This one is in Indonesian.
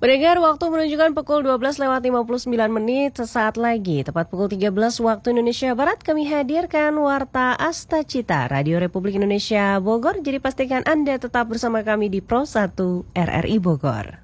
Pendengar, waktu menunjukkan pukul 12:59 sesaat lagi, tepat pukul 13 waktu Indonesia Barat, kami hadirkan Warta Asta Cita, Radio Republik Indonesia Bogor. Jadi pastikan Anda tetap bersama kami di Pro 1 RRI Bogor.